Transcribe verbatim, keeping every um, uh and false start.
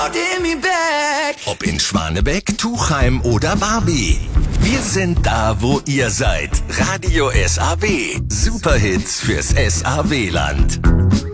Ob in Schwanebeck, Tuchheim oder Barbie. Wir sind da, wo ihr seid. Radio S A W. Superhits fürs S A W-Land.